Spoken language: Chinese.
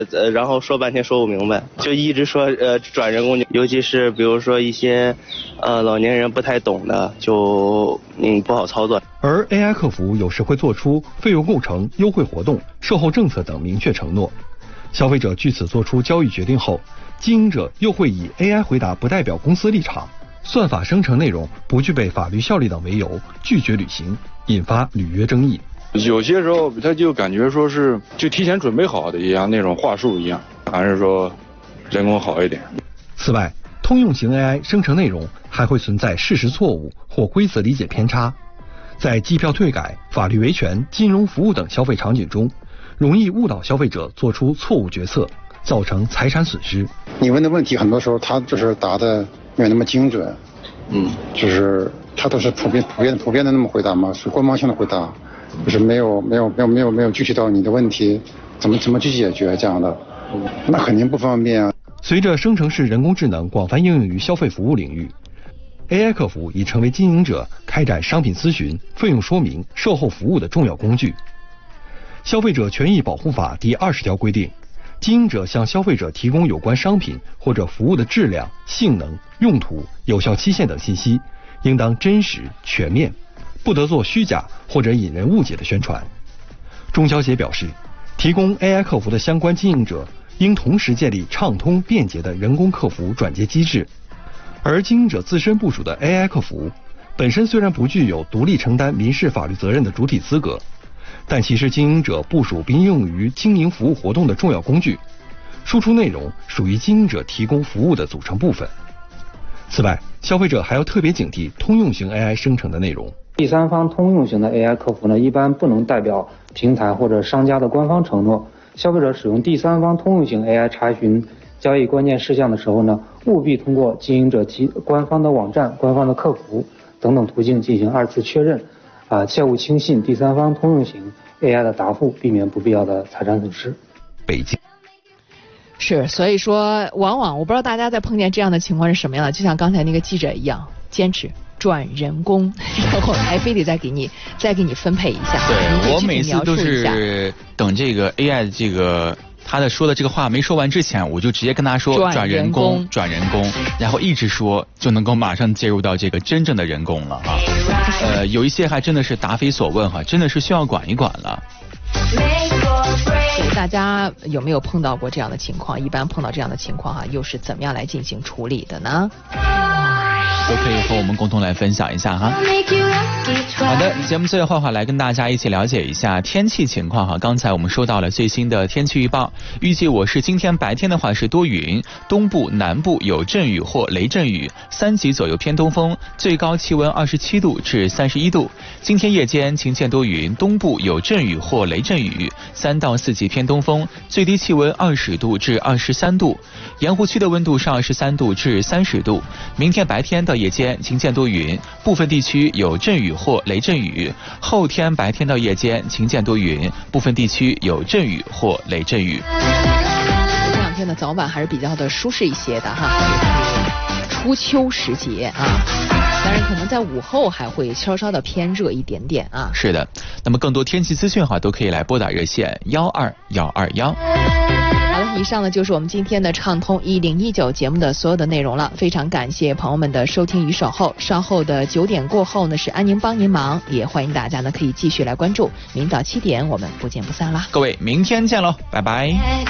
然后说半天说不明白，就一直说转人工，尤其是比如说一些老年人不太懂的，就不好操作。 而 AI 客服有时会做出费用构成、优惠活动、售后政策等明确承诺，消费者据此做出交易决定后，经营者又会以 AI 回答不代表公司立场、算法生成内容不具备法律效力等为由拒绝履行，引发履约争议。 有些时候他就感觉说是就提前准备好的一样，那种话术一样，还是说人工好一点。 此外，通用型 AI 生成内容还会存在事实错误或规则理解偏差，在机票退改、法律维权、金融服务等消费场景中，容易误导消费者做出错误决策，造成财产损失。 你问的问题很多时候他就是答的没有那么精准，就是他都是普遍的那么回答嘛，是官方性的回答。就是没有具体到你的问题怎么去解决这样的，那肯定不方便啊。 随着生成式人工智能广泛应用于消费服务领域， AI 客服已成为经营者开展商品咨询、费用说明、售后服务的重要工具。消费者权益保护法第20条规定，经营者向消费者提供有关商品或者服务的质量、性能、用途、有效期限等信息，应当真实全面，不得做虚假或者引人误解的宣传。中消协表示，提供 AI 客服的相关经营者应同时建立畅通便捷的人工客服转接机制，而经营者自身部署的 AI 客服本身虽然不具有独立承担民事法律责任的主体资格，但其是经营者部署并应用于经营服务活动的重要工具，输出内容属于经营者提供服务的组成部分。此外，消费者还要特别警惕通用型 AI 生成的内容。 第三方通用型的 AI 客服呢，一般不能代表平台或者商家的官方承诺。消费者使用第三方通用型 AI 查询交易关键事项的时候呢，务必通过经营者官方的网站、官方的客服等等途径进行2次确认，切勿轻信第三方通用型 AI 的答复，避免不必要的财产损失。 北京。 是，所以说往往我不知道大家在碰见这样的情况是什么样的，就像刚才那个记者一样，坚持转人工，然后还非得再给你分配一下。 对，我每次都是等这个 AI 的这个他说的这个话没说完之前，我就直接跟他说转人工，然后一直说就能够马上介入到这个真正的人工了啊。有一些还真的是答非所问哈，真的是需要管一管了。 大家有没有碰到过这样的情况？一般碰到这样的情况又是怎么样来进行处理的呢？ 都可以和我们共同来分享一下哈。好的，节目最后来跟大家一起了解一下天气情况哈。刚才我们收到了最新的天气预报，预计今天白天的话是多云，东部、南部有阵雨或雷阵雨，3级左右偏东风，最高气温27度至31度。今天夜间晴间多云，东部有阵雨或雷阵雨，3到4级偏东风，最低气温20度至23度。盐湖区的温度是23度至30度。明天白天到夜间晴间多云，部分地区有阵雨或雷阵雨。后天白天到夜间晴间多云，部分地区有阵雨或雷阵雨。 这两天的早晚还是比较的舒适一些的哈，初秋时节啊，当然可能在午后还会稍稍的偏热一点点啊。 是的，那么更多天气资讯都可以来拨打热线12121。 以上呢就是我们今天的畅通1019节目的所有的内容了，非常感谢朋友们的收听与守候。稍后的9点过后呢是安宁帮您忙，也欢迎大家呢可以继续来关注，明早7点我们不见不散啦。 各位明天见喽，拜拜。